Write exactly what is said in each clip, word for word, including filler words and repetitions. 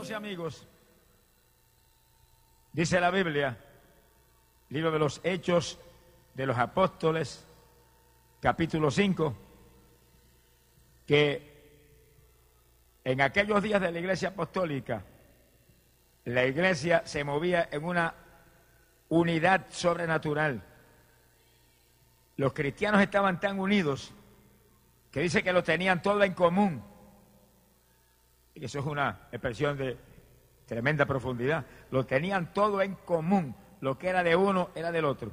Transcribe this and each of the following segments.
hermanos y amigos, dice la Biblia, libro de los Hechos de los Apóstoles, capítulo cinco, que en aquellos días de la Iglesia Apostólica, la Iglesia se movía en una unidad sobrenatural. Los cristianos estaban tan unidos que dice que lo tenían todo en común. Y eso es una expresión de tremenda profundidad. Lo tenían todo en común. Lo que era de uno era del otro.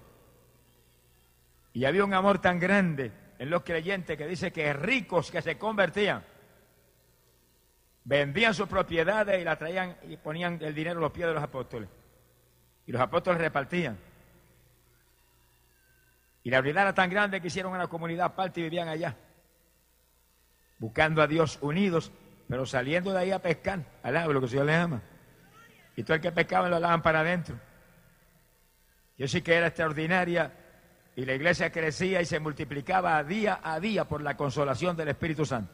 Y había un amor tan grande en los creyentes que dice que ricos que se convertían, vendían sus propiedades y la traían y ponían el dinero a los pies de los apóstoles. Y los apóstoles repartían. Y la unidad era tan grande que hicieron una comunidad aparte y vivían allá, buscando a Dios unidos, pero saliendo de ahí a pescar, al agua, lo que el Señor les ama. Y todo el que pescaba lo lavan para adentro. Yo sí que era extraordinaria, y la iglesia crecía y se multiplicaba día a día por la consolación del Espíritu Santo.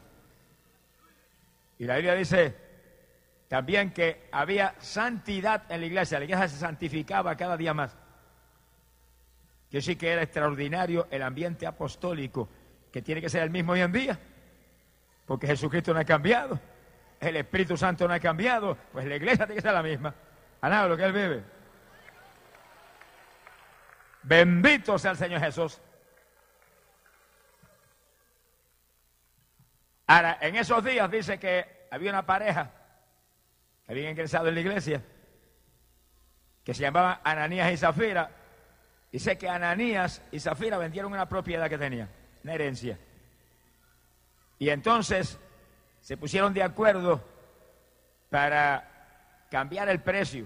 Y la Biblia dice también que había santidad en la iglesia, la iglesia se santificaba cada día más. Yo sí que era extraordinario el ambiente apostólico, que tiene que ser el mismo hoy en día, porque Jesucristo no ha cambiado, el Espíritu Santo no ha cambiado, pues la iglesia tiene que ser la misma. Alaba lo que Él vive. Bendito sea el Señor Jesús. Ahora, en esos días dice que había una pareja que había ingresado en la iglesia, que se llamaban Ananías y Zafira. Dice que Ananías y Zafira vendieron una propiedad que tenían, una herencia. Y entonces se pusieron de acuerdo para cambiar el precio.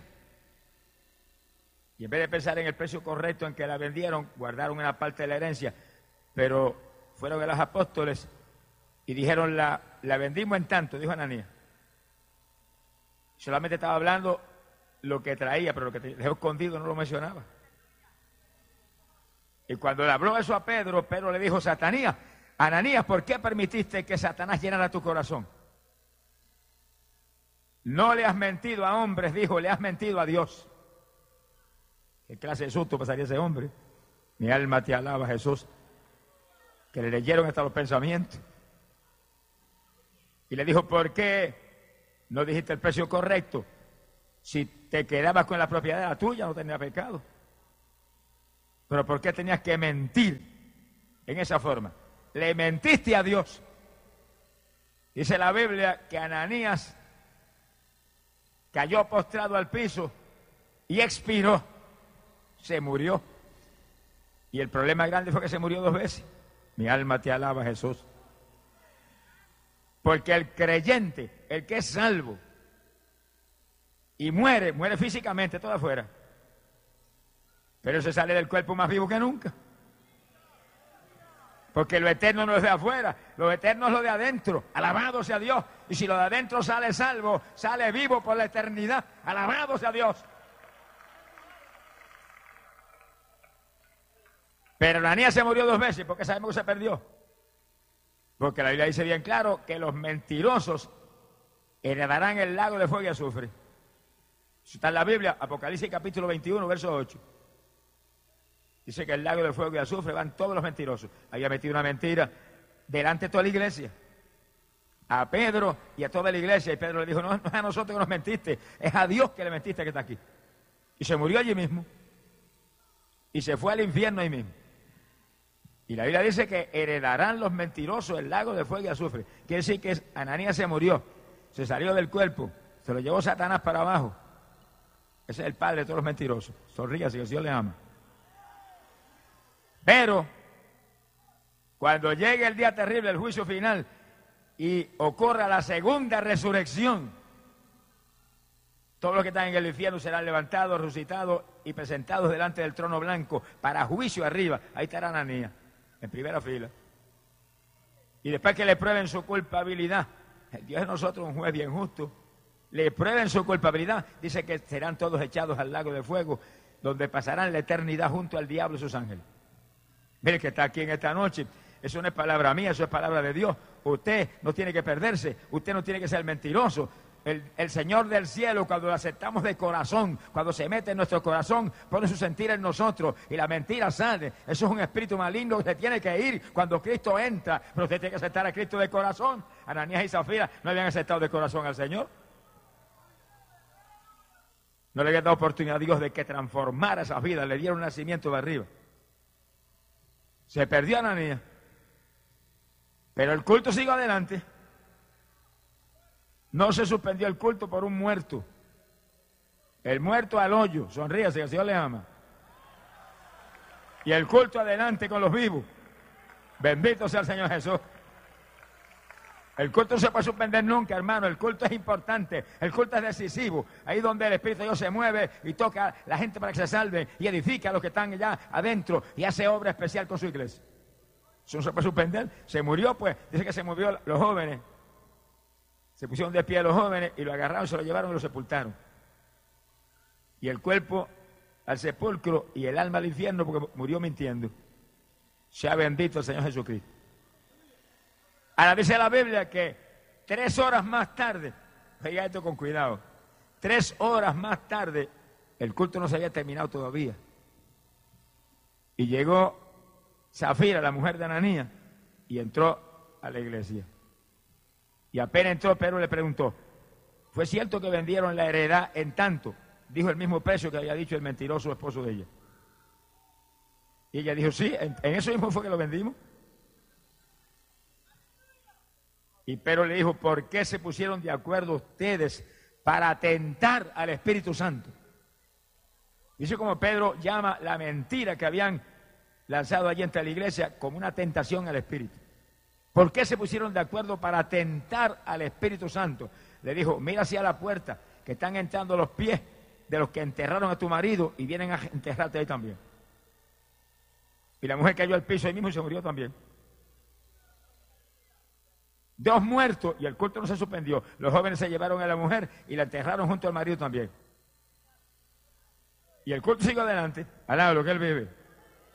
Y en vez de pensar en el precio correcto en que la vendieron, guardaron una parte de la herencia. Pero fueron a los apóstoles y dijeron, la, la vendimos en tanto, dijo Ananías. Solamente estaba hablando lo que traía, pero lo que dejó escondido no lo mencionaba. Y cuando le habló eso a Pedro, Pedro le dijo, Satanías, Ananías, ¿por qué permitiste que Satanás llenara tu corazón? No le has mentido a hombres, dijo, le has mentido a Dios. ¿Qué clase de susto pasaría ese hombre? Mi alma te alaba, Jesús. Que le leyeron hasta los pensamientos. Y le dijo, ¿por qué no dijiste el precio correcto? Si te quedabas con la propiedad de la tuya, no tenías pecado. Pero ¿por qué tenías que mentir en esa forma? Le mentiste a Dios. Dice la Biblia que Ananías cayó postrado al piso y expiró. Se murió. Y el problema grande fue que se murió dos veces. Mi alma te alaba, Jesús. Porque el creyente, el que es salvo y muere, muere físicamente, todo afuera, pero se sale del cuerpo más vivo que nunca. Porque lo eterno no es de afuera, lo eterno es lo de adentro. Alabado sea Dios. Y si lo de adentro sale salvo, sale vivo por la eternidad. Alabado sea Dios. Pero Ananías se murió dos veces. ¿Por qué sabemos que se perdió? Porque la Biblia dice bien claro que los mentirosos heredarán el lago de fuego y azufre. Eso está en la Biblia, Apocalipsis capítulo veintiuno, verso ocho. Dice que el lago de fuego y azufre van todos los mentirosos. Había metido una mentira delante de toda la iglesia, a Pedro y a toda la iglesia. Y Pedro le dijo, no, no es a nosotros que nos mentiste, es a Dios que le mentiste que está aquí. Y se murió allí mismo. Y se fue al infierno ahí mismo. Y la Biblia dice que heredarán los mentirosos el lago de fuego y azufre. Quiere decir que Ananías se murió, se salió del cuerpo, se lo llevó Satanás para abajo. Ese es el padre de todos los mentirosos. Sonríase que el Señor le ama. Pero cuando llegue el día terrible, el juicio final, y ocurra la segunda resurrección, todos los que están en el infierno serán levantados, resucitados y presentados delante del trono blanco para juicio arriba. Ahí estará Ananías, en primera fila. Y después que le prueben su culpabilidad, el Dios de nosotros es un juez bien justo, le prueben su culpabilidad, dice que serán todos echados al lago de fuego, donde pasarán la eternidad junto al diablo y sus ángeles. Mire que está aquí en esta noche, eso no es palabra mía, eso es palabra de Dios. Usted no tiene que perderse, usted no tiene que ser mentiroso. el, el Señor del cielo, cuando lo aceptamos de corazón, cuando se mete en nuestro corazón, pone su sentir en nosotros y la mentira sale. Eso es un espíritu maligno que se tiene que ir cuando Cristo entra. Pero usted tiene que aceptar a Cristo de corazón. Ananías y Zafira no habían aceptado de corazón al Señor. No le habían dado oportunidad a Dios de que transformara esas vidas, le dieron un nacimiento de arriba. Se perdió Ananías. Pero el culto siguió adelante. No se suspendió el culto por un muerto. El muerto al hoyo. Sonríase, que el Señor le ama. Y el culto adelante con los vivos. Bendito sea el Señor Jesús. El culto no se puede suspender nunca, hermano. El culto es importante. El culto es decisivo. Ahí donde el Espíritu de Dios se mueve y toca a la gente para que se salve y edifica a los que están allá adentro y hace obra especial con su iglesia. Eso no se puede suspender. Se murió, pues, dice que se movió los jóvenes. Se pusieron de pie los jóvenes y lo agarraron, se lo llevaron y lo sepultaron. Y el cuerpo al sepulcro y el alma al infierno porque murió mintiendo. Sea bendito el Señor Jesucristo. Ahora dice la Biblia que tres horas más tarde, oiga esto con cuidado, tres horas más tarde, el culto no se había terminado todavía. Y llegó Zafira, la mujer de Ananías, y entró a la iglesia. Y apenas entró, Pedro le preguntó, ¿fue cierto que vendieron la heredad en tanto? Dijo el mismo precio que había dicho el mentiroso esposo de ella. Y ella dijo, sí, en, en eso mismo fue que lo vendimos. Y Pedro le dijo, ¿por qué se pusieron de acuerdo ustedes para atentar al Espíritu Santo? Dice como Pedro llama la mentira que habían lanzado allí entre la iglesia como una tentación al Espíritu. ¿Por qué se pusieron de acuerdo para atentar al Espíritu Santo? Le dijo, mira hacia la puerta, que están entrando los pies de los que enterraron a tu marido y vienen a enterrarte ahí también. Y la mujer cayó al piso ahí mismo y se murió también. Dos muertos y el culto no se suspendió. Los jóvenes se llevaron a la mujer y la enterraron junto al marido también. Y el culto siguió adelante, al lado de lo que él vive.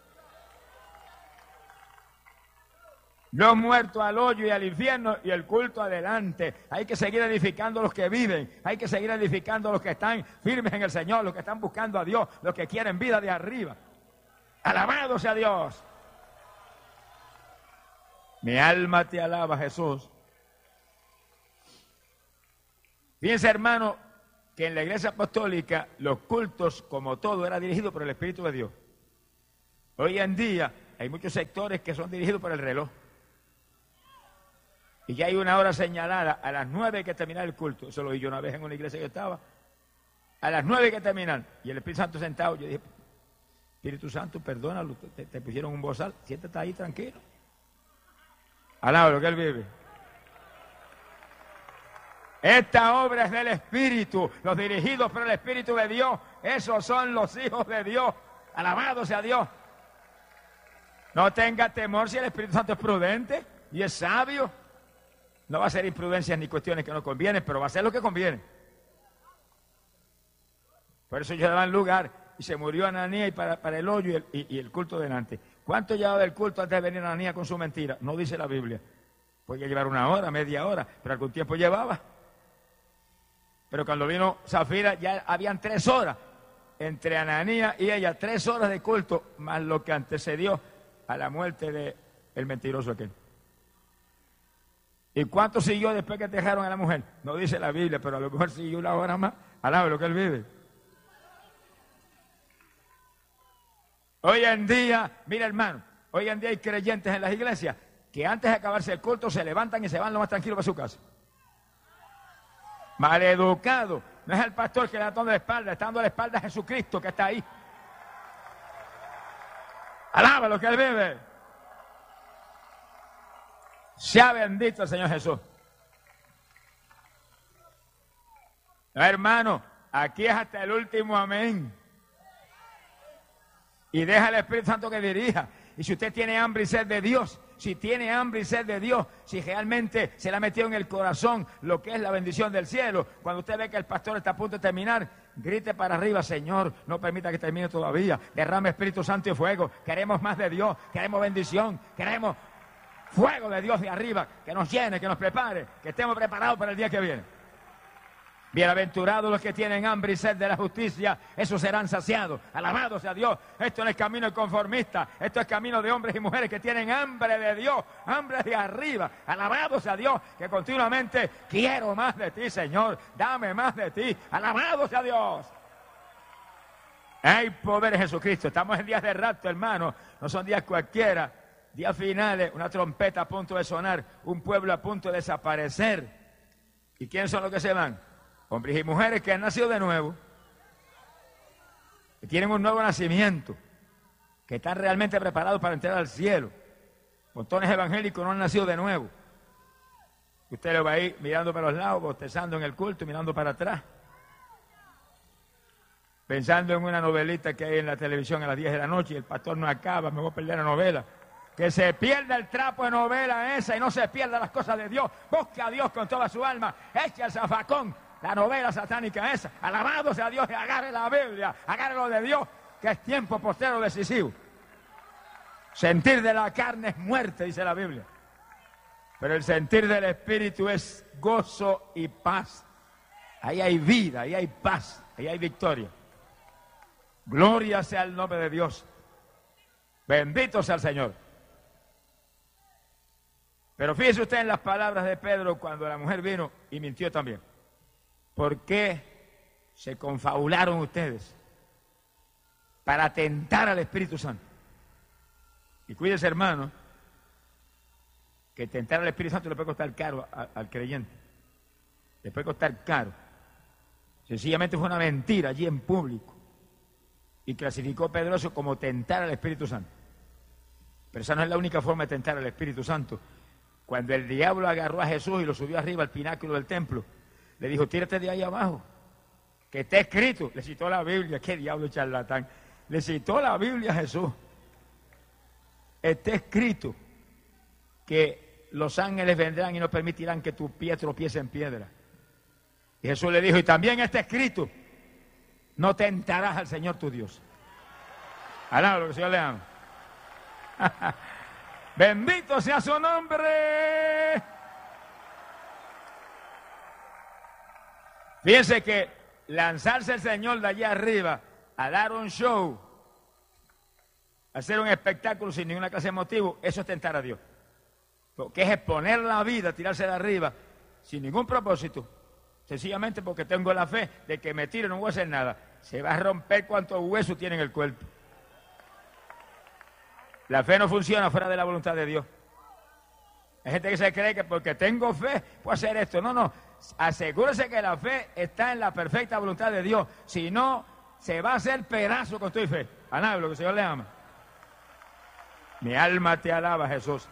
Los muertos al hoyo y al infierno y el culto adelante. Hay que seguir edificando a los que viven. Hay que seguir edificando a los que están firmes en el Señor, los que están buscando a Dios, los que quieren vida de arriba. Alabado sea Dios. Mi alma te alaba, Jesús. Fíjense, hermano, que en la iglesia apostólica los cultos, como todo, era dirigido por el Espíritu de Dios. Hoy en día hay muchos sectores que son dirigidos por el reloj. Y ya hay una hora señalada, a las nueve hay que terminar el culto. Eso lo vi yo una vez en una iglesia que yo estaba. A las nueve hay que terminar. Y el Espíritu Santo sentado, yo dije, Espíritu Santo, perdónalo, te, te pusieron un bozal, siéntate ahí tranquilo. Alaba lo que él vive. Esta obra es del Espíritu, los dirigidos por el Espíritu de Dios, esos son los hijos de Dios. Alabado sea Dios. No tenga temor si el Espíritu Santo es prudente y es sabio. No va a hacer imprudencias ni cuestiones que no convienen, pero va a hacer lo que conviene. Por eso ellos daban lugar y se murió Ananías y para, para el hoyo y el, y, y el culto delante. ¿Cuánto llevaba del culto antes de venir Ananías con su mentira? No dice la Biblia. Podía llevar una hora, media hora, pero algún tiempo llevaba. Pero cuando vino Zafira ya habían tres horas entre Ananías y ella, tres horas de culto, más lo que antecedió a la muerte del mentiroso aquel. ¿Y cuánto siguió después que dejaron a la mujer? No dice la Biblia, pero a lo mejor siguió una hora más. Alaba lo que él vive. Hoy en día, mira hermano, hoy en día hay creyentes en las iglesias que antes de acabarse el culto se levantan y se van lo más tranquilo para su casa. Maleducado. No es el pastor que le está dando la espalda, está dando la espalda a Jesucristo que está ahí. Alaba lo que él vive. Sea bendito el Señor Jesús. No, hermano, aquí es hasta el último amén. Y deja al Espíritu Santo que dirija. Y si usted tiene hambre y sed de Dios, si tiene hambre y sed de Dios, si realmente se le ha metido en el corazón lo que es la bendición del cielo, cuando usted ve que el pastor está a punto de terminar, grite para arriba, Señor, no permita que termine todavía. Derrame Espíritu Santo y fuego. Queremos más de Dios, queremos bendición, queremos fuego de Dios de arriba, que nos llene, que nos prepare, que estemos preparados para el día que viene. Bienaventurados los que tienen hambre y sed de la justicia, esos serán saciados. Alabado sea Dios. Esto no es camino de conformista, esto es camino de hombres y mujeres que tienen hambre de Dios, hambre de arriba. Alabado sea Dios, que continuamente quiero más de ti, Señor, dame más de ti. Alabado sea Dios. Hay poder en Jesucristo. Estamos en días de rapto, hermano, no son días cualquiera, días finales, una trompeta a punto de sonar, un pueblo a punto de desaparecer. ¿Y quiénes son los que se van? Hombres y mujeres que han nacido de nuevo, que tienen un nuevo nacimiento, que están realmente preparados para entrar al cielo. Montones evangélicos no han nacido de nuevo. Usted lo va ahí mirando para los lados, bostezando en el culto, mirando para atrás, pensando en una novelita que hay en la televisión a las diez de la noche y el pastor no acaba, me voy a perder la novela. Que se pierda el trapo de novela esa y no se pierda las cosas de Dios. Busca a Dios con toda su alma, echa el zafacón. La novela satánica esa, alabado sea Dios, y agarre la Biblia, agarre lo de Dios, que es tiempo postero decisivo. Sentir de la carne es muerte, dice la Biblia. Pero el sentir del Espíritu es gozo y paz. Ahí hay vida, ahí hay paz, ahí hay victoria. Gloria sea el nombre de Dios. Bendito sea el Señor. Pero fíjese usted en las palabras de Pedro cuando la mujer vino y mintió también. ¿Por qué se confabularon ustedes para tentar al Espíritu Santo? Y cuídese, hermano, que tentar al Espíritu Santo le puede costar caro a, al creyente. Le puede costar caro. Sencillamente fue una mentira allí en público. Y clasificó Pedro eso como tentar al Espíritu Santo. Pero esa no es la única forma de tentar al Espíritu Santo. Cuando el diablo agarró a Jesús y lo subió arriba al pináculo del templo, le dijo, tírate de ahí abajo, que está escrito. Le citó la Biblia, qué diablo charlatán. Le citó la Biblia a Jesús. Está escrito que los ángeles vendrán y no permitirán que tu pie tropiece en piedra. Y Jesús le dijo, y también está escrito, no tentarás al Señor tu Dios. Alá, lo que el Señor le ama. Bendito sea su nombre. Fíjense que lanzarse el Señor de allá arriba a dar un show, a hacer un espectáculo sin ninguna clase de motivo, eso es tentar a Dios. Porque es exponer la vida, tirarse de arriba, sin ningún propósito, sencillamente porque tengo la fe de que me tire, no voy a hacer nada. Se va a romper cuantos huesos tiene en el cuerpo. La fe no funciona fuera de la voluntad de Dios. Hay gente que se cree que porque tengo fe puedo hacer esto. No, no. Asegúrese que la fe está en la perfecta voluntad de Dios. Si no, se va a hacer pedazo con tu fe. A nada, lo que el Señor le ama. Mi alma te alaba, Jesús.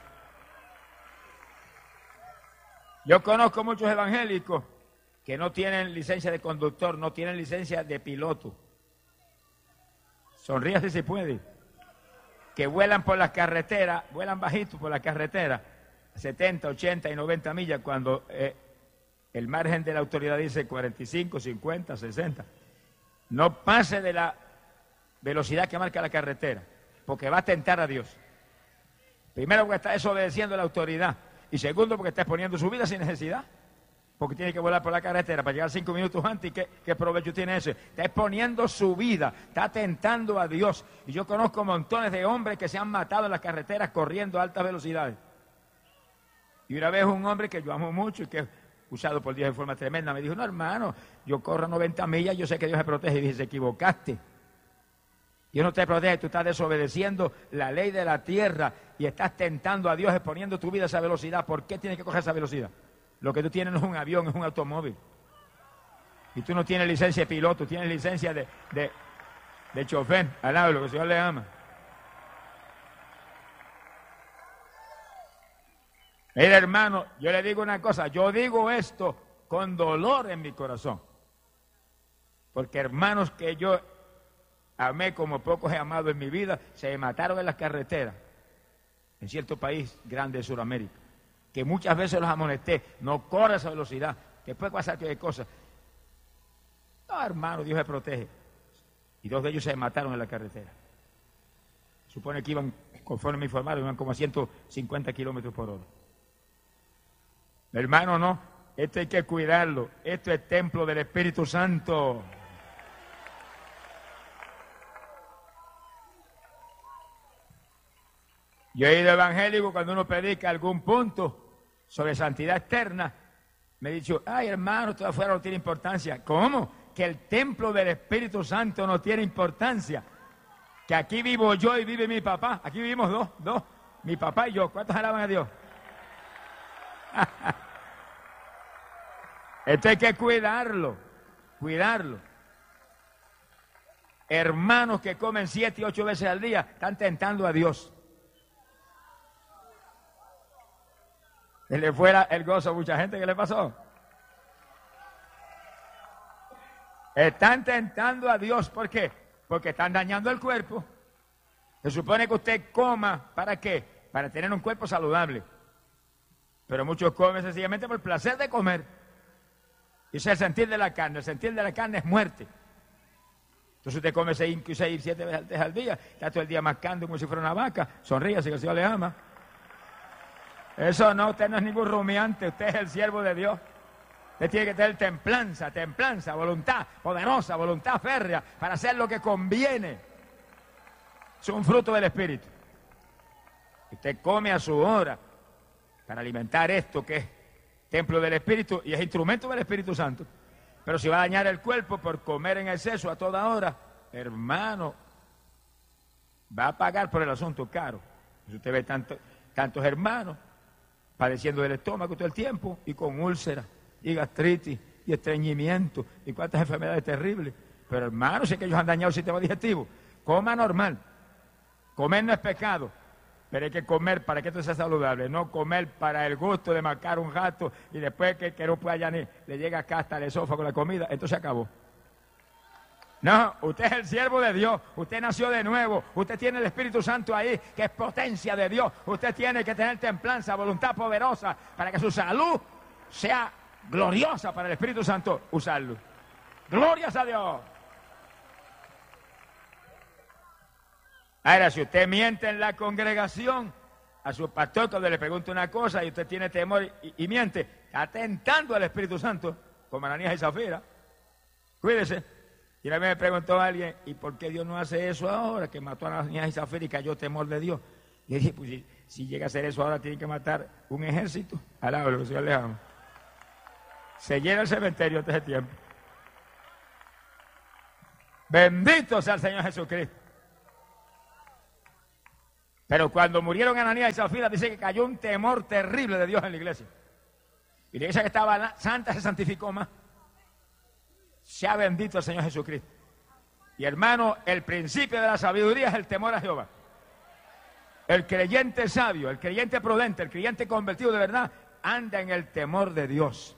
Yo conozco muchos evangélicos que no tienen licencia de conductor, no tienen licencia de piloto. Sonríase si puede. Que vuelan por las carreteras, vuelan bajito por la carretera, setenta, ochenta y noventa millas, cuando eh, el margen de la autoridad dice cuarenta y cinco, cincuenta, sesenta. No pase de la velocidad que marca la carretera, porque va a tentar a Dios. Primero, porque está desobedeciendo a la autoridad. Y segundo, porque está exponiendo su vida sin necesidad. Porque tiene que volar por la carretera para llegar cinco minutos antes. ¿Y qué, qué provecho tiene eso? Está exponiendo su vida, está tentando a Dios. Y yo conozco montones de hombres que se han matado en las carreteras corriendo a altas velocidades. Y una vez un hombre que yo amo mucho y que es usado por Dios de forma tremenda, me dijo, no, hermano, yo corro noventa millas, yo sé que Dios me protege. Y dije, se equivocaste. Dios no te protege, tú estás desobedeciendo la ley de la tierra y estás tentando a Dios exponiendo tu vida a esa velocidad. ¿Por qué tienes que coger esa velocidad? Lo que tú tienes no es un avión, es un automóvil. Y tú no tienes licencia de piloto, tienes licencia de, de, de chofer. Al lado de lo que el Señor le ama. Mira, hermano, yo le digo una cosa. Yo digo esto con dolor en mi corazón. Porque hermanos que yo amé como pocos he amado en mi vida, se mataron en las carreteras. En cierto país grande de Sudamérica. Que muchas veces los amonesté, no corra esa velocidad, que puede pasar cualquier cosa. No, hermano, Dios se protege. Y dos de ellos se mataron en la carretera. Supone que iban, conforme me informaron, iban como a ciento cincuenta kilómetros por hora. Hermano, no, Esto hay que cuidarlo. Esto es templo del Espíritu Santo. Yo he ido evangélico cuando uno predica algún punto sobre santidad externa. Me he dicho, ay hermano, todo afuera no tiene importancia. ¿Cómo? Que el templo del Espíritu Santo no tiene importancia. Que aquí vivo yo y vive mi papá. Aquí vivimos dos, dos. Mi papá y yo. ¿Cuántos alaban a Dios? Esto hay que cuidarlo. Cuidarlo. Hermanos que comen siete y ocho veces al día están tentando a Dios. Se le fuera el gozo a mucha gente. ¿Qué le pasó? Están tentando a Dios. ¿Por qué? Porque están dañando el cuerpo. Se supone que usted coma, ¿para qué? Para tener un cuerpo saludable. Pero muchos comen sencillamente por el placer de comer. Y ese es el sentir de la carne. El sentir de la carne es muerte. Entonces usted come seis, seis siete veces al día, está todo el día mascando como si fuera una vaca. Sonríe, si el Señor le ama. Eso no, usted no es ningún rumiante, usted es el siervo de Dios. Usted tiene que tener templanza, templanza, voluntad poderosa, voluntad férrea para hacer lo que conviene. Es un fruto del Espíritu. Usted come a su hora para alimentar esto que es templo del Espíritu y es instrumento del Espíritu Santo. Pero si va a dañar el cuerpo por comer en exceso a toda hora, hermano, va a pagar por el asunto caro. Si usted ve tanto, tantos hermanos padeciendo del estómago todo el tiempo y con úlceras y gastritis y estreñimiento y cuántas enfermedades terribles. Pero hermano, sé que ellos han dañado el sistema digestivo. Coma normal. Comer no es pecado, pero hay que comer para que esto sea saludable, no comer para el gusto de marcar un gato y después que, que no pueda ya ni le llega acá hasta el esófago la comida, esto se acabó. No, usted es el siervo de Dios, usted nació de nuevo, usted tiene el Espíritu Santo ahí, que es potencia de Dios, usted tiene que tener templanza, voluntad poderosa, para que su salud sea gloriosa para el Espíritu Santo, usarlo. ¡Glorias a Dios! Ahora, si usted miente en la congregación, a su pastor cuando le pregunta una cosa y usted tiene temor y, y miente, está tentando al Espíritu Santo, como Ananías y Zafira. Cuídese. Y una vez me preguntó alguien, ¿y por qué Dios no hace eso ahora? Que mató a Ananías y Zafira y cayó temor de Dios. Y dije, pues si, si llega a hacer eso ahora, tiene que matar un ejército. Alaba lo que el Señor le ama. Se llena el cementerio antes de tiempo. Bendito sea el Señor Jesucristo. Pero cuando murieron Ananías y Zafira, dice que cayó un temor terrible de Dios en la iglesia. Y la iglesia que estaba santa se santificó más. Sea bendito el Señor Jesucristo. Y hermano, el principio de la sabiduría es el temor a Jehová. El creyente sabio, el creyente prudente, el creyente convertido de verdad, anda en el temor de Dios.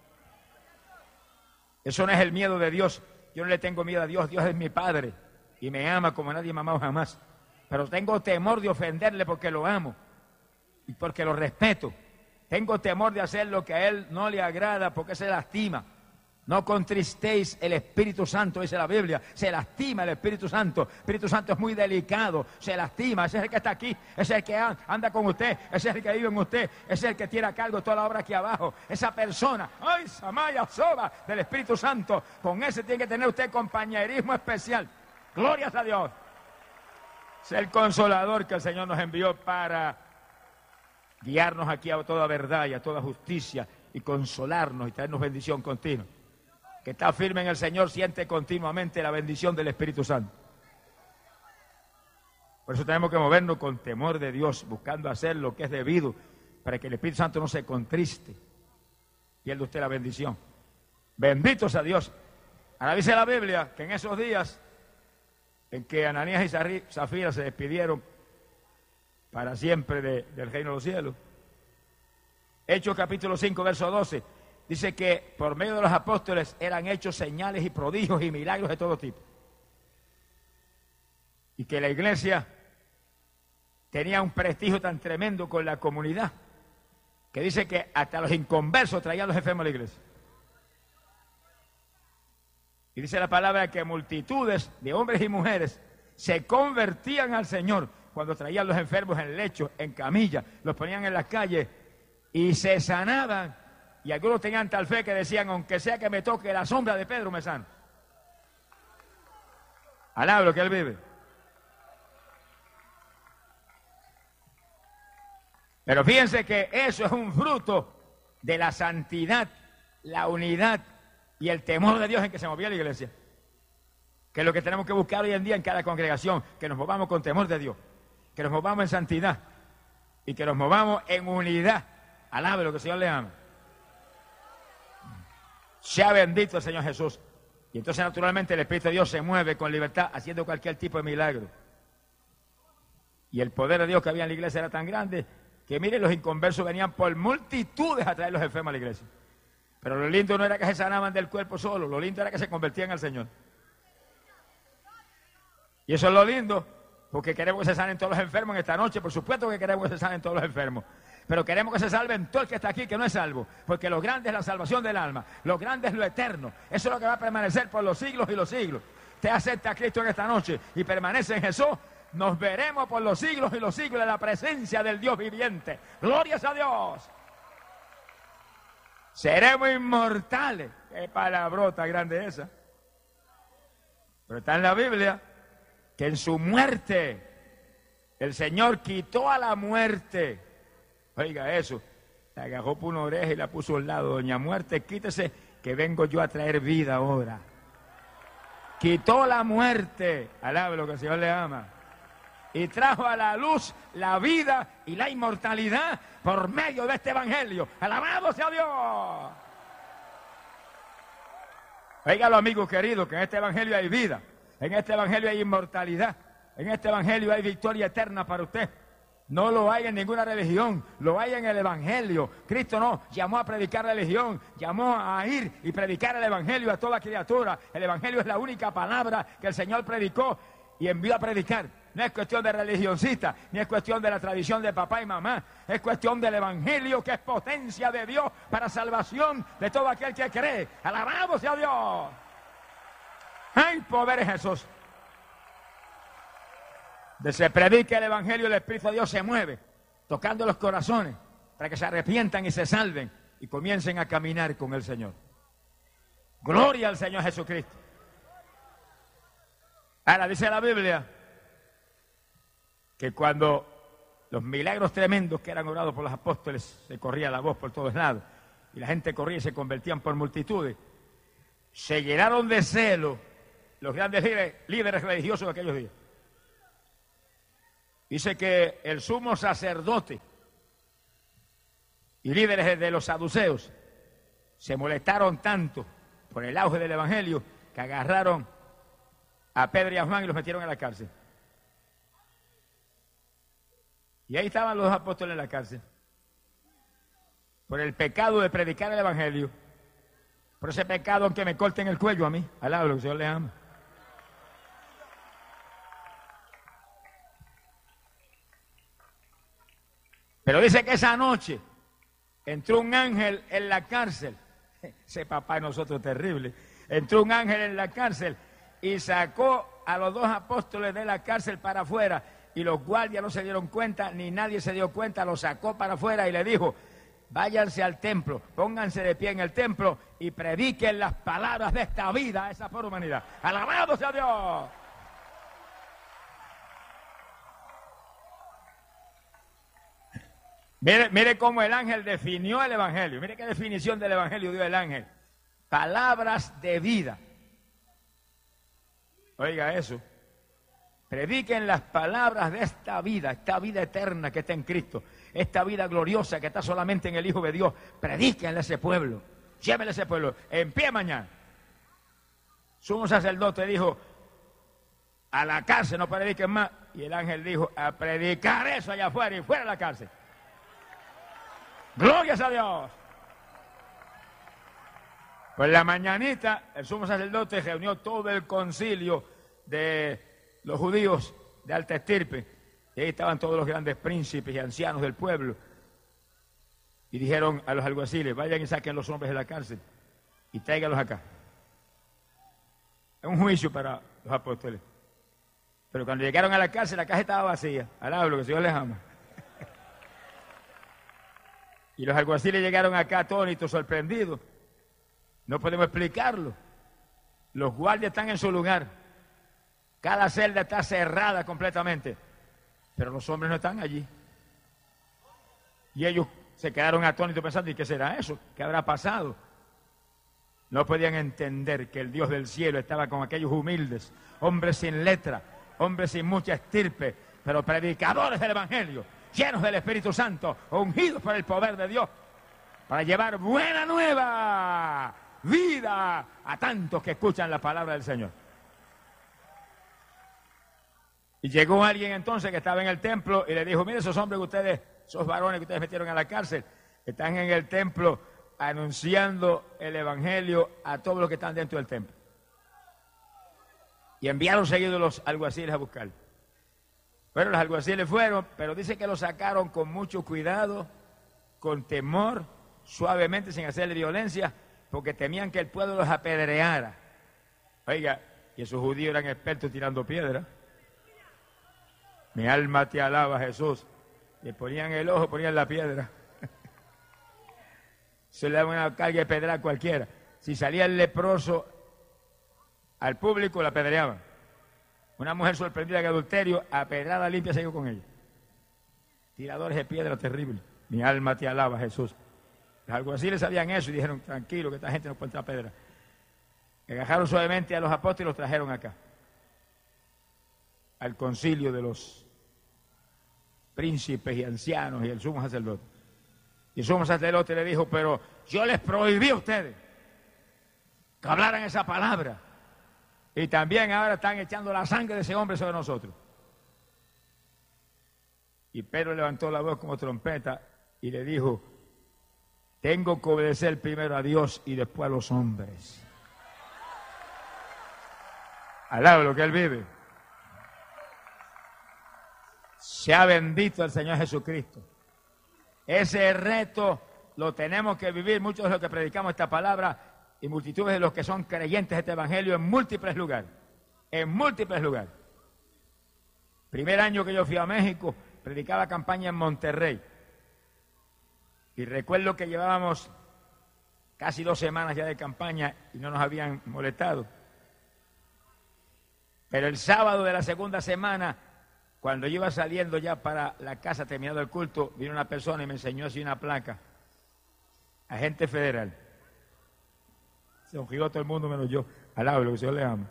Eso no es el miedo de Dios. Yo no le tengo miedo a Dios. Dios es mi Padre y me ama como nadie me ha amado jamás. Pero tengo temor de ofenderle porque lo amo y porque lo respeto. Tengo temor de hacer lo que a Él no le agrada porque se lastima. No contristéis el Espíritu Santo, dice la Biblia. Se lastima el Espíritu Santo. El Espíritu Santo es muy delicado. Se lastima. Ese es el que está aquí. Ese es el que anda con usted. Ese es el que vive en usted. Ese es el que tiene a cargo toda la obra aquí abajo. Esa persona, ¡ay, Samaya Soba! Del Espíritu Santo. Con ese tiene que tener usted compañerismo especial. Glorias a Dios. Es el consolador que el Señor nos envió para guiarnos aquí a toda verdad y a toda justicia y consolarnos y traernos bendición continua. Que está firme en el Señor siente continuamente la bendición del Espíritu Santo. Por eso tenemos que movernos con temor de Dios, buscando hacer lo que es debido, para que el Espíritu Santo no se contriste. Pierde usted la bendición. Bendito sea Dios. Ahora dice la Biblia que en esos días en que Ananías y Zafira se despidieron para siempre de, del reino de los cielos. Hechos capítulo cinco, verso doce. Dice que por medio de los apóstoles eran hechos señales y prodigios y milagros de todo tipo. Y que la iglesia tenía un prestigio tan tremendo con la comunidad, que dice que hasta los inconversos traían los enfermos a la iglesia. Y dice la palabra que multitudes de hombres y mujeres se convertían al Señor cuando traían los enfermos en lecho, en camilla, los ponían en las calles y se sanaban Y algunos tenían tal fe que decían, aunque sea que me toque la sombra de Pedro, me sano. Alaba lo que él vive. Pero fíjense que eso es un fruto de la santidad, la unidad y el temor de Dios en que se movía la iglesia. Que es lo que tenemos que buscar hoy en día en cada congregación, que nos movamos con temor de Dios, que nos movamos en santidad y que nos movamos en unidad. Alabe lo que el Señor le ama. Sea bendito el Señor Jesús. Y entonces naturalmente el Espíritu de Dios se mueve con libertad haciendo cualquier tipo de milagro. Y el poder de Dios que había en la iglesia era tan grande que miren, los inconversos venían por multitudes a traer los enfermos a la iglesia. Pero lo lindo no era que se sanaban del cuerpo solo, lo lindo era que se convertían al Señor. Y eso es lo lindo, porque queremos que se sanen todos los enfermos en esta noche. Por supuesto que queremos que se sanen todos los enfermos. Pero queremos que se salven todo el que está aquí, que no es salvo. Porque lo grande es la salvación del alma. Lo grande es lo eterno. Eso es lo que va a permanecer por los siglos y los siglos. Usted acepta a Cristo en esta noche y permanece en Jesús. Nos veremos por los siglos y los siglos en la presencia del Dios viviente. ¡Glorias a Dios! Seremos inmortales. ¡Qué palabrota grande esa! Pero está en la Biblia que en su muerte el Señor quitó a la muerte. Oiga eso, la agarró por una oreja y la puso al lado. Doña Muerte, quítese que vengo yo a traer vida ahora. Quitó la muerte, alabe lo que el Señor le ama, y trajo a la luz la vida y la inmortalidad por medio de este evangelio. ¡Alabado sea Dios! Oígalo, amigos queridos, que en este evangelio hay vida, en este evangelio hay inmortalidad, en este evangelio hay victoria eterna para usted. No lo hay en ninguna religión, lo hay en el evangelio. Cristo no llamó a predicar religión, llamó a ir y predicar el evangelio a toda criatura. El evangelio es la única palabra que el Señor predicó y envió a predicar. No es cuestión de religioncista, ni es cuestión de la tradición de papá y mamá. Es cuestión del evangelio, que es potencia de Dios para salvación de todo aquel que cree. ¡Alabado sea Dios! ¡Hay poder en Jesús! De se predica el evangelio, el Espíritu de Dios se mueve, tocando los corazones, para que se arrepientan y se salven y comiencen a caminar con el Señor. Gloria al Señor Jesucristo. Ahora dice la Biblia que cuando los milagros tremendos que eran orados por los apóstoles, se corría la voz por todos lados y la gente corría y se convertían por multitudes, se llenaron de celo los grandes líderes, líderes religiosos de aquellos días. Dice que el sumo sacerdote y líderes de los saduceos se molestaron tanto por el auge del evangelio que agarraron a Pedro y a Juan y los metieron en la cárcel. Y ahí estaban los apóstoles en la cárcel por el pecado de predicar el evangelio, por ese pecado aunque me corten el cuello a mí. Alaba lo que el Señor les ama. Pero dice que esa noche entró un ángel en la cárcel. Ese papá de nosotros terrible. Entró un ángel en la cárcel y sacó a los dos apóstoles de la cárcel para afuera. Y los guardias no se dieron cuenta, ni nadie se dio cuenta. Los sacó para afuera y le dijo: váyanse al templo, pónganse de pie en el templo y prediquen las palabras de esta vida a esa pobre humanidad. ¡Alabado sea Dios! Mire, mire cómo el ángel definió el evangelio. Mire qué definición del evangelio dio el ángel. Palabras de vida. Oiga eso. Prediquen las palabras de esta vida, esta vida eterna que está en Cristo, esta vida gloriosa que está solamente en el Hijo de Dios. Predíquenle a ese pueblo. Llévenle a ese pueblo. En pie mañana. Sumo sacerdote dijo: a la cárcel no prediquen más. Y el ángel dijo: a predicar eso allá afuera y fuera de la cárcel. ¡Glorias a Dios! Pues la mañanita el sumo sacerdote reunió todo el concilio de los judíos de alta estirpe. Y ahí estaban todos los grandes príncipes y ancianos del pueblo. Y dijeron a los alguaciles: vayan y saquen los hombres de la cárcel y tráiganlos acá. Es un juicio para los apóstoles. Pero cuando llegaron a la cárcel, la caja estaba vacía. Alaba lo que el Señor les ama. Y los alguaciles llegaron acá atónitos, sorprendidos. No podemos explicarlo. Los guardias están en su lugar. Cada celda está cerrada completamente. Pero los hombres no están allí. Y ellos se quedaron atónitos pensando, ¿y qué será eso? ¿Qué habrá pasado? No podían entender que el Dios del cielo estaba con aquellos humildes, hombres sin letra, hombres sin mucha estirpe, pero predicadores del Evangelio, llenos del Espíritu Santo, ungidos por el poder de Dios, para llevar buena nueva, vida a tantos que escuchan la palabra del Señor. Y llegó alguien entonces que estaba en el templo y le dijo, mire, esos hombres que ustedes, esos varones que ustedes metieron a la cárcel, están en el templo anunciando el Evangelio a todos los que están dentro del templo. Y enviaron seguidos los alguaciles a buscarlo. Bueno, los alguaciles fueron, pero dice que lo sacaron con mucho cuidado, con temor, suavemente, sin hacerle violencia, porque temían que el pueblo los apedreara. Oiga, y esos judíos eran expertos tirando piedras. Mi alma te alaba, Jesús. Le ponían el ojo, ponían la piedra. Se le daba una carga de pedra a cualquiera. Si salía el leproso al público, la apedreaban. Una mujer sorprendida en adulterio, apedrada limpia, se iba con ella. Tiradores de piedra terribles. Mi alma te alaba, Jesús. Los alguaciles sabían eso y dijeron, tranquilo, que esta gente no puede entrar a pedra. Agarraron suavemente a los apóstoles y los trajeron acá, al concilio de los príncipes y ancianos y el sumo sacerdote. Y el sumo sacerdote le dijo, pero yo les prohibí a ustedes que hablaran esa palabra. Y también ahora están echando la sangre de ese hombre sobre nosotros. Y Pedro levantó la voz como trompeta y le dijo, tengo que obedecer primero a Dios y después a los hombres. Alaba lo que él vive. Sea bendito el Señor Jesucristo. Ese reto lo tenemos que vivir muchos de los que predicamos esta palabra y multitudes de los que son creyentes de este evangelio en múltiples lugares. En múltiples lugares. Primer año que yo fui a México, predicaba campaña en Monterrey. Y recuerdo que llevábamos casi dos semanas ya de campaña y no nos habían molestado. Pero el sábado de la segunda semana, cuando yo iba saliendo ya para la casa, terminado el culto, vino una persona y me enseñó así una placa. Agente federal. Se ojigó todo el mundo menos yo. Alaba lo que el Señor le ama.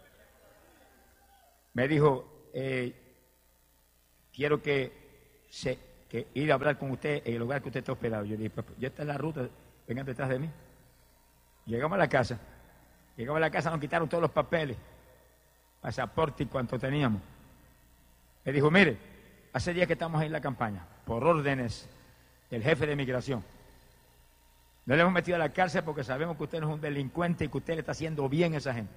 Me dijo, eh, quiero que, se, que ir a hablar con usted en el lugar que usted está hospedado. Yo dije, ya está en la ruta, vengan detrás de mí. Llegamos a la casa. Llegamos a la casa, nos quitaron todos los papeles, pasaporte y cuanto teníamos. Me dijo, mire, hace días que estamos ahí en la campaña, por órdenes del jefe de migración. No le hemos metido a la cárcel porque sabemos que usted no es un delincuente y que usted le está haciendo bien a esa gente.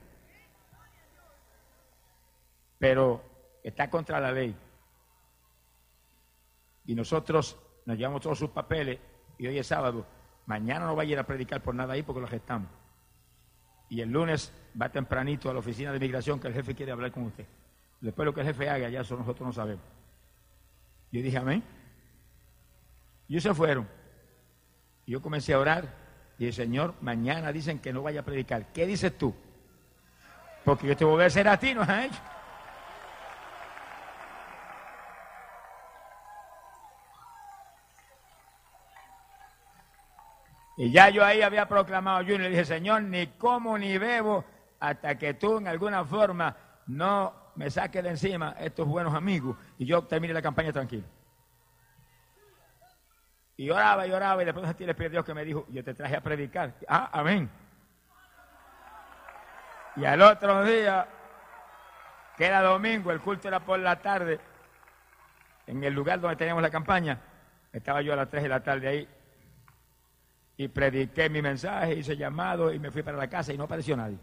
Pero está contra la ley. Y nosotros nos llevamos todos sus papeles y hoy es sábado. Mañana no va a ir a predicar por nada ahí porque lo gestamos. Y el lunes va tempranito a la oficina de migración que el jefe quiere hablar con usted. Después lo que el jefe haga, ya eso nosotros no sabemos. Yo dije, amén. Y ellos se fueron. Y yo comencé a orar. Y dije, Señor, mañana dicen que no vaya a predicar. ¿Qué dices tú? Porque yo te voy a obedecer a ti, no a ellos. Y ya yo ahí había proclamado yo y le dije, Señor, ni como ni bebo hasta que tú en alguna forma no me saques de encima estos buenos amigos y yo termine la campaña tranquilo. Y oraba y oraba y después sentí el Espíritu de Dios que me dijo, yo te traje a predicar. Ah, amén. Y al otro día, que era domingo, el culto era por la tarde, en el lugar donde teníamos la campaña, estaba yo a las tres de la tarde ahí y prediqué mi mensaje, hice llamado y me fui para la casa y no apareció nadie.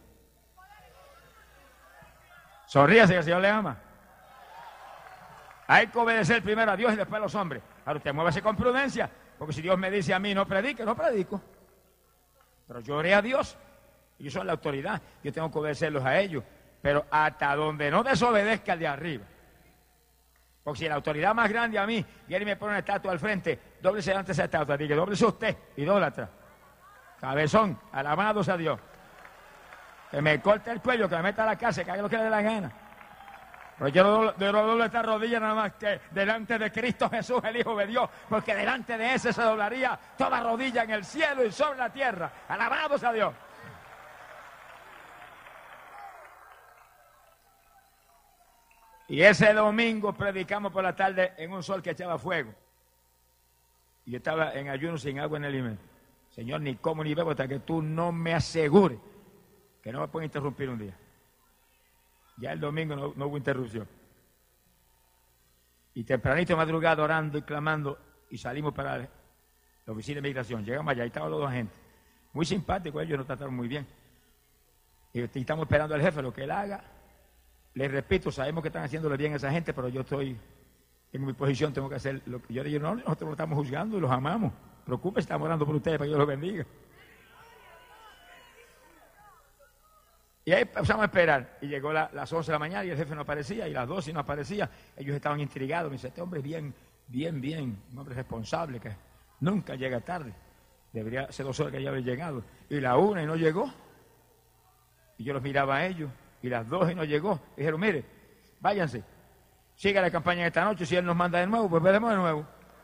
Sonríase que el Señor le ama. Hay que obedecer primero a Dios y después a los hombres. Ahora usted muévase con prudencia, porque si Dios me dice a mí no predique, no predico. Pero yo oré a Dios, ellos son la autoridad, yo tengo que obedecerlos a ellos. Pero hasta donde no desobedezca al de arriba. Porque si la autoridad más grande a mí viene y me pone una estatua al frente, dóblese ante esa estatua. Diga, dóblese usted, idólatra. Cabezón, alabados a Dios. Que me corte el cuello, que me meta a la cárcel, que haga lo que le dé la gana. Pero yo no doblo, yo no doblo esta rodilla nada más que delante de Cristo Jesús, el Hijo de Dios, porque delante de ese se doblaría toda rodilla en el cielo y sobre la tierra. Alabados a Dios. Y ese domingo predicamos por la tarde en un sol que echaba fuego. Y yo estaba en ayuno sin agua en el alimento. Señor, ni como ni bebo hasta que tú no me asegures que no me pueden interrumpir un día. Ya el domingo no, no hubo interrupción. Y tempranito madrugada orando y clamando y salimos para la oficina de migración. Llegamos allá y estaban los dos agentes. Muy simpáticos, ellos nos trataron muy bien. Y estamos esperando al jefe, lo que él haga. Les repito, sabemos que están haciéndole bien a esa gente, pero yo estoy en mi posición, tengo que hacer lo que yo digo. No, nosotros lo estamos juzgando y los amamos. Preocúpense, estamos orando por ustedes para que Dios los bendiga. Y ahí empezamos a esperar. Y llegó la, las once de la mañana y el jefe no aparecía, y las doce no aparecía. Ellos estaban intrigados. Me dice, este hombre es bien, bien, bien, un hombre responsable que nunca llega tarde. Debería ser dos horas que ya había llegado. Y la una y no llegó. Y yo los miraba a ellos. Y las dos y no llegó. Y dijeron, mire, váyanse. Siga la campaña esta noche. Si él nos manda de nuevo, pues veremos de nuevo.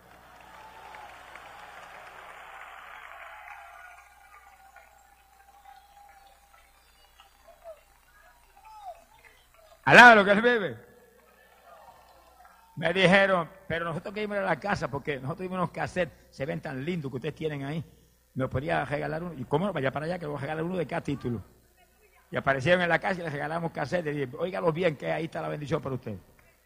Alá lo que él bebe. Me dijeron, pero nosotros que íbamos a la casa, porque nosotros tuvimos unos cassettes, se ven tan lindos que ustedes tienen ahí. Me podría regalar uno. ¿Y cómo no? Vaya para allá que le voy a regalar uno de cada título. Y aparecieron en la casa y les regalamos cassettes. Y dije, óigalos bien, que ahí está la bendición para ustedes.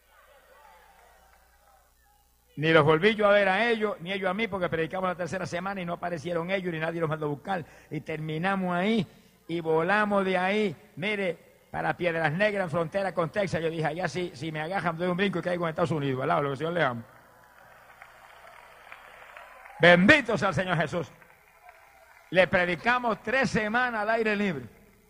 Ni los volví yo a ver a ellos, ni ellos a mí, porque predicamos la tercera semana y no aparecieron ellos, ni nadie los mandó a buscar. Y terminamos ahí y volamos de ahí. Mire, para Piedras Negras, en frontera con Texas. Yo dije, allá si, si me agajan, doy un brinco y caigo en Estados Unidos. Al lado, lo que el Señor le amo. Bendito sea el Señor Jesús. Le predicamos tres semanas al aire libre.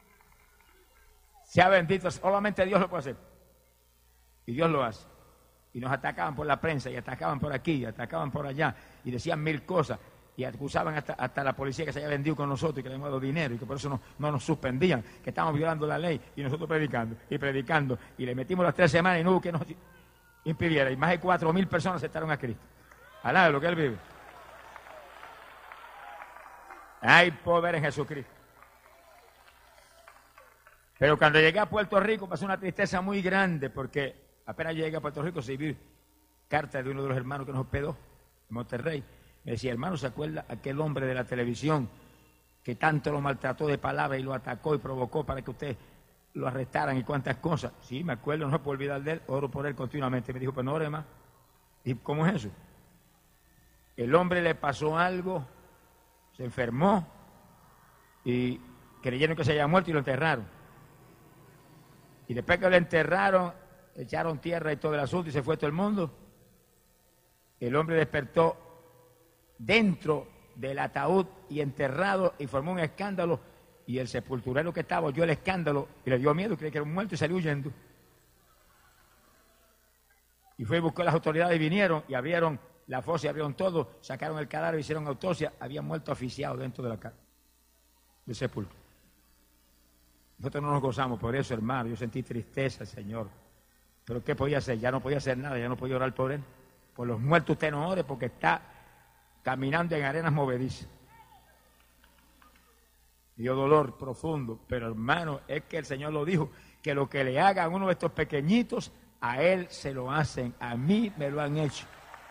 Sea bendito, solamente Dios lo puede hacer. Y Dios lo hace. Y nos atacaban por la prensa, y atacaban por aquí, y atacaban por allá, y decían mil cosas. Y acusaban hasta, hasta la policía que se había vendido con nosotros y que le habíamos dado dinero y que por eso no, no nos suspendían, que estábamos violando la ley y nosotros predicando y predicando. Y le metimos las tres semanas y no hubo que nos impidiera. Y más de cuatro mil personas aceptaron a Cristo. Alá de lo que Él vive. Hay poder en Jesucristo. Pero cuando llegué a Puerto Rico pasó una tristeza muy grande porque apenas llegué a Puerto Rico recibí carta de uno de los hermanos que nos hospedó en Monterrey. Me decía, hermano, ¿se acuerda aquel hombre de la televisión que tanto lo maltrató de palabras y lo atacó y provocó para que usted lo arrestaran y cuantas cosas? Sí, me acuerdo, no se puede olvidar de él, oro por él continuamente. Me dijo, pues no ore más. ¿Y cómo es eso? El hombre le pasó algo, se enfermó y creyeron que se había muerto y lo enterraron. Y después que lo enterraron, echaron tierra y todo el asunto y se fue todo el mundo. El hombre despertó dentro del ataúd y enterrado y formó un escándalo y el sepulturero que estaba oyó el escándalo y le dio miedo, creía que era un muerto y salió huyendo. Y fue y buscó a las autoridades y vinieron y abrieron la fosa y abrieron todo, sacaron el cadáver, hicieron autopsia, había muerto asfixiado dentro de la casa del sepulcro. Nosotros no nos gozamos por eso, hermano, yo sentí tristeza, Señor. Pero ¿qué podía hacer? Ya no podía hacer nada, ya no podía orar por él. Por los muertos usted no ore porque está caminando en arenas movedizas. Dio dolor profundo, pero hermano, es que el Señor lo dijo, que lo que le hagan a uno de estos pequeñitos, a él se lo hacen, a mí me lo han hecho.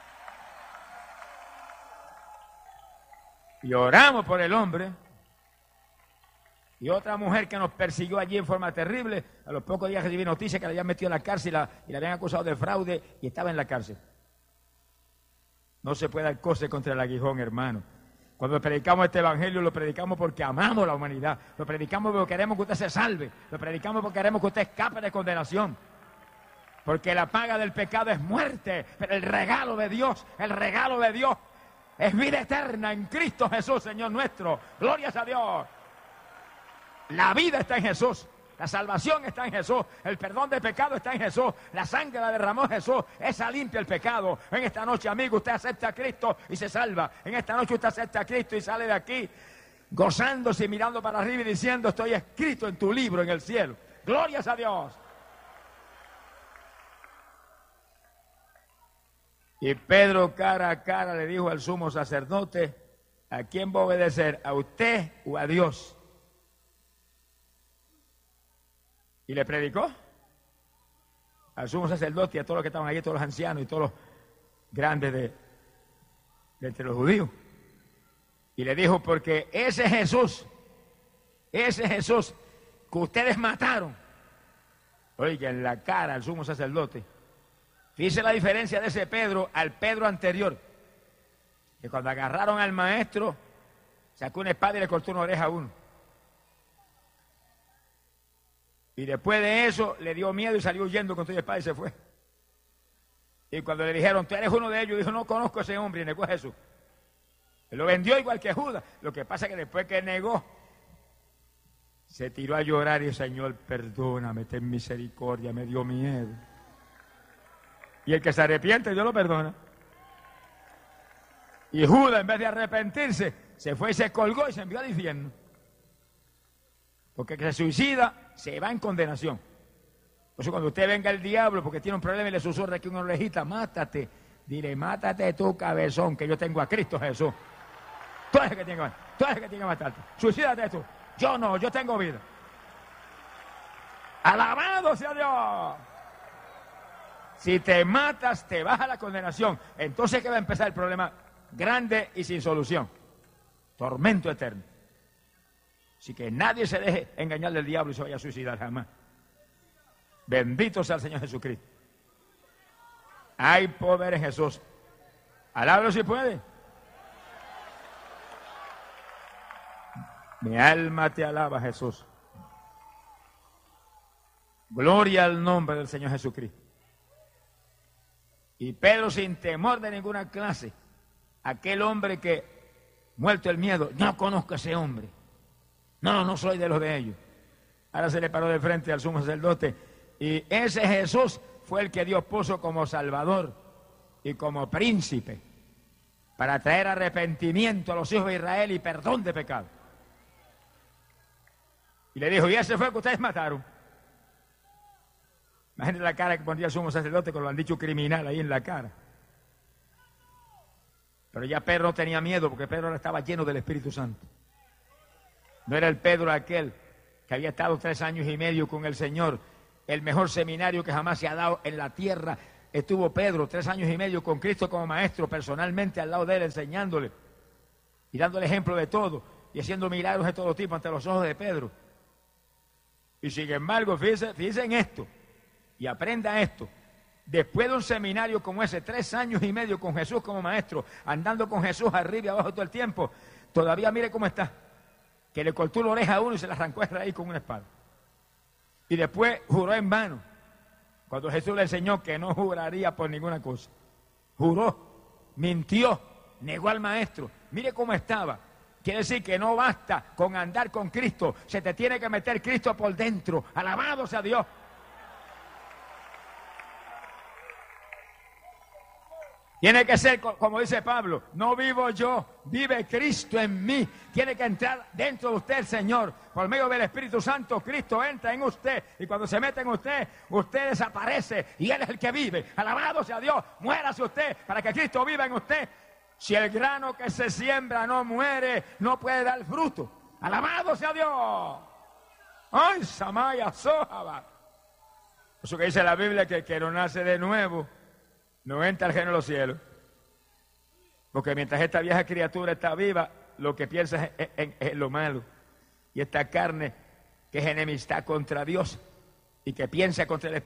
Y oramos por el hombre. Y otra mujer que nos persiguió allí en forma terrible, a los pocos días recibí noticias que la habían metido en la cárcel y la, y la habían acusado de fraude y estaba en la cárcel. No se puede dar cosa contra el aguijón, hermano. Cuando predicamos este evangelio, lo predicamos porque amamos la humanidad. Lo predicamos porque queremos que usted se salve. Lo predicamos porque queremos que usted escape de condenación. Porque la paga del pecado es muerte. Pero el regalo de Dios, el regalo de Dios es vida eterna en Cristo Jesús, Señor nuestro. Glorias a Dios. La vida está en Jesús. La salvación está en Jesús. El perdón de pecado está en Jesús. La sangre la derramó Jesús. Esa limpia el pecado. En esta noche, amigo, usted acepta a Cristo y se salva. En esta noche usted acepta a Cristo y sale de aquí gozándose y mirando para arriba y diciendo: estoy escrito en tu libro en el cielo. Glorias a Dios. Y Pedro cara a cara le dijo al sumo sacerdote: ¿a quién va a obedecer? ¿A usted o a Dios? Y le predicó al sumo sacerdote y a todos los que estaban allí, todos los ancianos y todos los grandes de, de entre los judíos. Y le dijo: porque ese Jesús, ese Jesús que ustedes mataron, oiga, en la cara al sumo sacerdote. Fíjese la diferencia de ese Pedro al Pedro anterior, que cuando agarraron al maestro, sacó una espada y le cortó una oreja a uno. Y después de eso le dio miedo y salió huyendo con toda la espada y se fue. Y cuando le dijeron: tú eres uno de ellos, dijo: no conozco a ese hombre, y negó a Jesús. Él lo vendió igual que Judas. Lo que pasa es que después que negó, se tiró a llorar y dijo: Señor, perdóname, ten misericordia, me dio miedo. Y el que se arrepiente, Dios lo perdona. Y Judas, en vez de arrepentirse, se fue y se colgó y se envió al infierno. Porque el que se suicida se va en condenación. Por eso cuando usted venga el diablo porque tiene un problema y le susurra aquí una orejita: mátate. Dile: mátate tú, cabezón, que yo tengo a Cristo Jesús. Tú eres el que tiene que matarte. Tú eres el que tiene que matarte. Suicídate tú. Yo no, yo tengo vida. Alabado sea Dios. Si te matas, te vas a la condenación. Entonces, ¿qué va a empezar el problema grande y sin solución? Tormento eterno. Así que nadie se deje engañar del diablo y se vaya a suicidar jamás. Bendito sea el Señor Jesucristo. Hay poder en Jesús. Alábalo si puede. Mi alma te alaba, Jesús. Gloria al nombre del Señor Jesucristo. Y Pedro, sin temor de ninguna clase, aquel hombre que, muerto el miedo: no conozco a ese hombre. No, no soy de los de ellos. Ahora se le paró de frente al sumo sacerdote. Y ese Jesús fue el que Dios puso como Salvador y como príncipe para traer arrepentimiento a los hijos de Israel y perdón de pecado. Y le dijo: y ese fue el que ustedes mataron. Imagínense la cara que ponía el sumo sacerdote con lo han dicho criminal ahí en la cara. Pero ya Pedro no tenía miedo porque Pedro estaba lleno del Espíritu Santo. No era el Pedro aquel que había estado tres años y medio con el Señor, el mejor seminario que jamás se ha dado en la tierra. Estuvo Pedro tres años y medio con Cristo como maestro, personalmente al lado de él, enseñándole y dándole ejemplo de todo y haciendo milagros de todo tipo ante los ojos de Pedro. Y sin embargo, fíjense, fíjense en esto y aprenda esto. Después de un seminario como ese, tres años y medio con Jesús como maestro, andando con Jesús arriba y abajo todo el tiempo, todavía mire cómo está, que le cortó la oreja a uno y se la arrancó de raíz con una espada. Y después juró en vano, cuando Jesús le enseñó que no juraría por ninguna cosa. Juró, mintió, negó al maestro. Mire cómo estaba. Quiere decir que no basta con andar con Cristo, se te tiene que meter Cristo por dentro. Alabado sea Dios. Tiene que ser, como dice Pablo: no vivo yo, vive Cristo en mí. Tiene que entrar dentro de usted el Señor. Por medio del Espíritu Santo, Cristo entra en usted. Y cuando se mete en usted, usted desaparece. Y Él es el que vive. Alabado sea Dios. Muérase usted para que Cristo viva en usted. Si el grano que se siembra no muere, no puede dar fruto. Alabado sea Dios. ¡Ay, Samaya Sojaba! Eso que dice la Biblia, que el que no nace de nuevo no entra al reino de los cielos. Porque mientras esta vieja criatura está viva, lo que piensa es en, en, en lo malo. Y esta carne que es enemistad contra Dios y que piensa contra el Espíritu